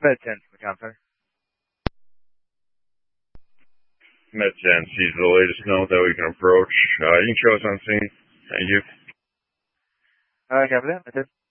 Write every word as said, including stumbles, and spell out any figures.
Med-10, McComm Center. Med ten, seize the latest note that we can approach. Uh, you can show us on scene. Thank you. Alright, copy that. Med ten.